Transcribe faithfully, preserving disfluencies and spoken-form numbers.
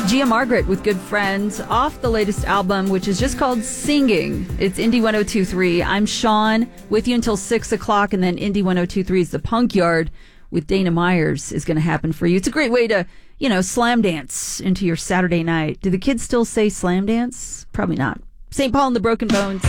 Gia Margaret with Good Friends off the latest album, which is just called Singing. It's Indie one oh two point three. I'm Sean with you until six o'clock, and then Indie one oh two point three is the Punk Yard with Dana Myers is going to happen for you. It's a great way to, you know, slam dance into your Saturday night. Do the kids still say slam dance? Probably not. Saint Paul and the Broken Bones.